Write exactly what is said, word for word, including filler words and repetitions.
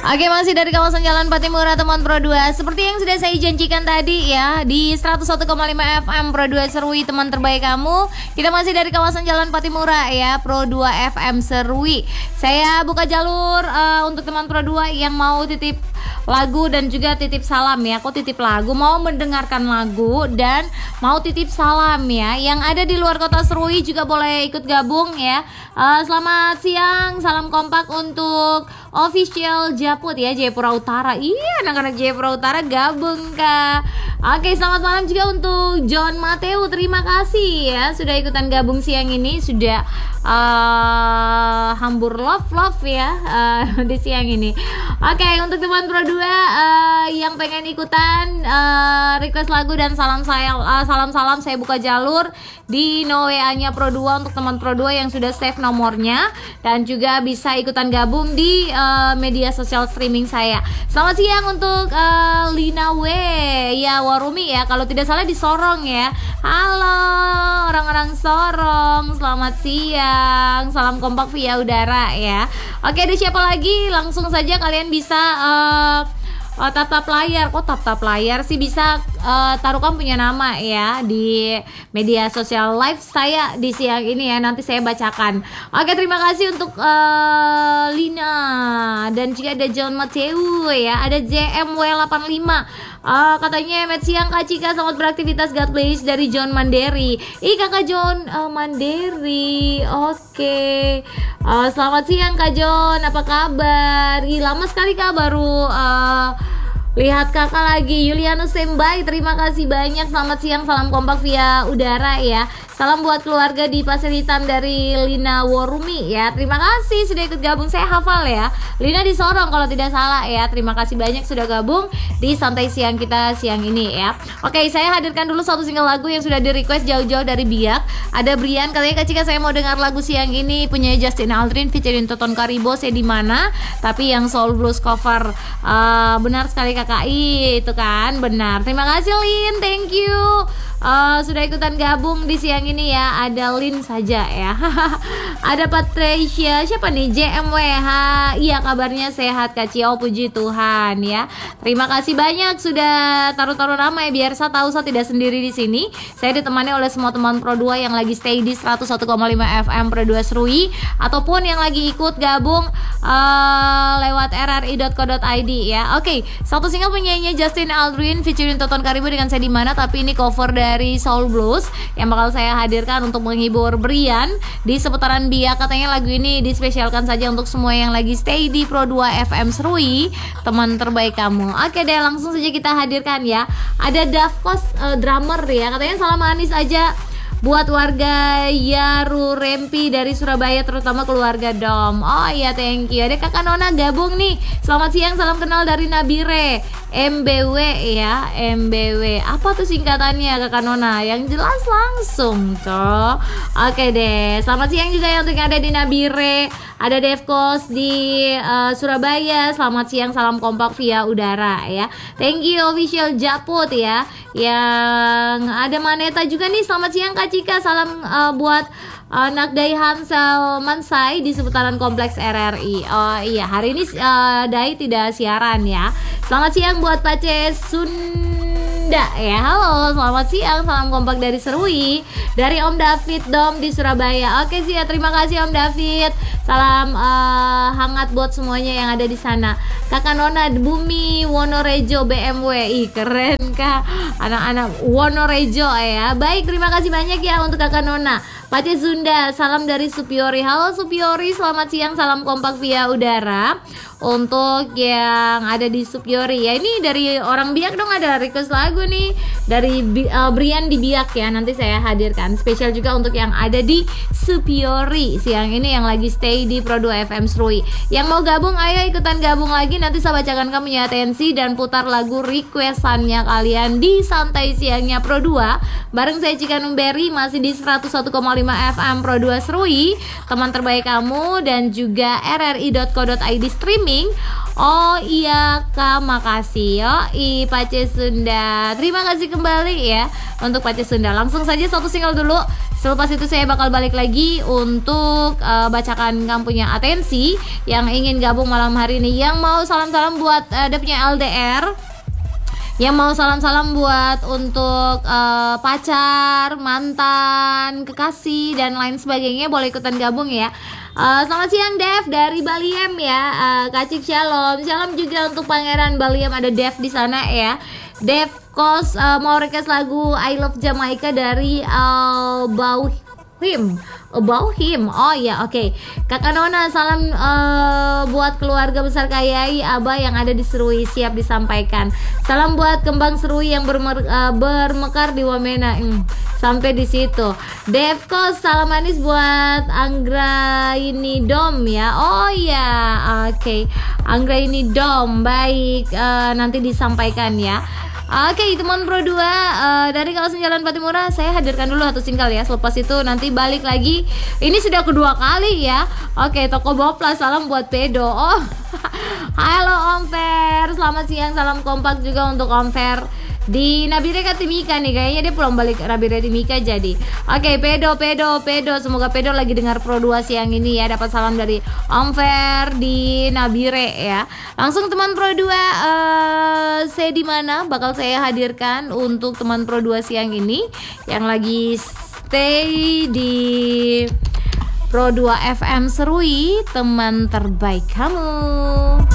Oke, masih dari kawasan Jalan Patimura teman Pro dua. Seperti yang sudah saya janjikan tadi ya, di seratus satu koma lima F M Pro dua Serui teman terbaik kamu. Kita masih dari kawasan Jalan Patimura ya, Pro dua F M Serui. Saya buka jalur uh, untuk teman Pro dua yang mau titip lagu dan juga titip salam ya. Aku titip lagu, mau mendengarkan lagu dan mau titip salam ya. Yang ada di luar kota Serui juga boleh ikut gabung ya. uh, Selamat siang, salam kompak untuk official Japut ya, Jayapura Utara. Iya, anak-anak Jayapura Utara gabung kak. Oke, selamat malam juga untuk John Mateo. Terima kasih ya sudah ikutan gabung siang ini. Sudah uh, hambur love love ya uh, di siang ini. Oke, untuk teman Pro dua uh, yang pengen ikutan uh, request lagu dan salam saya uh, salam-salam saya buka jalur di no W A-nya Pro dua untuk teman Pro dua yang sudah save nomornya dan juga bisa ikutan gabung di uh, media sosial streaming saya. Selamat siang untuk uh, Lina W ya, Warumi ya, kalau tidak salah di Sorong ya. Halo orang-orang Sorong, selamat siang, salam kompak via udara ya. Oke, ada siapa lagi? Langsung saja kalian bisa uh, Oh, tap-tap layar, kok tap-tap layar sih, bisa uh, taruhkan punya nama ya di media sosial live saya di siang ini ya, nanti saya bacakan. Oke, terima kasih untuk uh, Lina dan juga ada John Matthew ya, ada J M W delapan lima. Uh, katanya Met siang Kak Cika, selamat beraktivitas, God bless, dari John Mandiri. Ih kakak John uh, Mandiri. Oke, uh, selamat siang Kak John, apa kabar? Ih lama sekali Kak baru uh, lihat kakak lagi. Yulianus Sembai, terima kasih banyak, selamat siang, salam kompak via udara ya. Salam buat keluarga di Pasir Hitam dari Lina Warumi ya. Terima kasih sudah ikut gabung. Saya hafal ya, Lina di Sorong kalau tidak salah ya. Terima kasih banyak sudah gabung di santai siang kita siang ini ya. Oke, saya hadirkan dulu satu single lagu yang sudah di request jauh-jauh dari Biak. Ada Brian, katanya Kak Cika saya mau dengar lagu siang ini punya Justin Aldrin featuring Toton Karibo, saya di mana? Tapi yang soul blues cover. uh, Benar sekali Kakak I, itu kan benar. Terima kasih Lin, thank you. Uh, sudah ikutan gabung di siang ini ya. Ada Lin saja ya. Ada Patricia, siapa nih? J M W H. Iya, kabarnya sehat Kak Cio, puji Tuhan ya. Terima kasih banyak sudah taruh-taruh nama ya, biar saya tahu saya tidak sendiri di sini. Saya ditemani oleh semua teman Pro dua yang lagi stay di seratus satu koma lima F M Pro dua Serui, ataupun yang lagi ikut gabung uh, lewat r r i dot co dot i d ya. Oke, okay, satu single penyanyinya Justin Aldrin featuring Toton Karibo dengan Saya Di Mana, tapi ini cover dari Soul Blues yang bakal saya hadirkan untuk menghibur Brian di seputaran Biak. Katanya lagu ini dispesialkan saja untuk semua yang lagi stay di Pro dua F M Serui, teman terbaik kamu. Oke deh, langsung saja kita hadirkan ya. Ada Davkos uh, drummer ya, katanya salam manis aja buat warga Yaru Rempi dari Surabaya, terutama keluarga Dom. Oh iya, thank you. Ada kakak Nona gabung nih. Selamat siang, salam kenal dari Nabire M B W ya, M B W. Apa tuh singkatannya kakak Nona? Yang jelas langsung toh. Oke deh, selamat siang juga ya untuk yang ada di Nabire. Ada Devkos di uh, Surabaya. Selamat siang, salam kompak via udara ya. Thank you official Japut ya. Yang ada Maneta juga nih. Selamat siang Kak Cika, salam uh, buat anak Dai Hansel Mansai di seputaran kompleks R R I. Oh iya, hari ini uh, Dai tidak siaran ya. Selamat siang buat Pace Sunda ya. Halo, selamat siang, salam kompak dari Serui, dari Om David Dom di Surabaya. Oke sih ya, terima kasih Om David. Salam uh, hangat buat semuanya yang ada di sana. Kakak Nona Bumi Wonorejo B M W. Ih keren Kak, anak-anak Wonorejo ya. Baik, terima kasih banyak ya untuk Kakak Nona. Pace Sunda, salam dari Supiori. Halo Supiori, selamat siang, salam kompak via udara untuk yang ada di Supiori ya. Ini dari orang Biak dong, ada request lagu nih dari uh, Brian di Biak ya. Nanti saya hadirkan spesial juga untuk yang ada di Supiori siang ini yang lagi stay di Pro dua F M Serui. Yang mau gabung ayo ikutan gabung lagi, nanti saya bacakan kamu ya atensi dan putar lagu requestannya kalian di santai siangnya Pro dua bareng saya Cika Numberi, masih di seratus satu koma lima F M Pro dua Serui, teman terbaik kamu, dan juga r r i dot co dot i d streaming. Oh iya Kak, makasih yo i Pace Sunda. Terima kasih kembali ya untuk Pace Sunda. Langsung saja satu single dulu. Selepas itu saya bakal balik lagi untuk uh, bacakan kamu punya atensi yang ingin gabung malam hari ini, yang mau salam-salam buat uh, dia punya L D R, yang mau salam-salam buat untuk uh, pacar, mantan, kekasih dan lain sebagainya, boleh ikutan gabung ya. Uh, selamat siang Dev dari Baliem ya, uh, Kacik Shalom, shalom juga untuk Pangeran Baliem, ada Dev di sana ya. Dev Kos uh, mau request lagu I Love Jamaica dari About Him, About Him. Oh ya, oke. Okay. Kakak Nona, salam uh, buat keluarga besar Kayai Abah yang ada di Serui, siap disampaikan. Salam buat Kembang Serui yang bermer, uh, bermekar di Wamena. Hmm, sampai di situ. Devkos, salam manis buat Anggra ini Dom ya. Oh ya, oke. Okay. Anggra ini Dom, baik, uh, nanti disampaikan ya. Oke, okay, teman Pro dua uh, dari kawasan Jalan Patimura, saya hadirkan dulu satu single ya. Selepas itu nanti balik lagi. Ini sudah kedua kali ya. Oke, okay, Toko Bopla, salam buat Pedo. Oh, halo Om Fer, selamat siang, salam kompak juga untuk Om Fer di Nabire Timika nih, kayaknya dia pulang balik Nabire Timika jadi. Oke, okay, Pedo, Pedo, Pedo, semoga Pedo lagi dengar Pro dua siang ini ya, dapat salam dari Om Fer di Nabire ya. Langsung teman Pro dua, uh, saya di mana bakal saya hadirkan untuk teman Pro dua siang ini yang lagi stay di Pro dua F M Serui, teman terbaik kamu.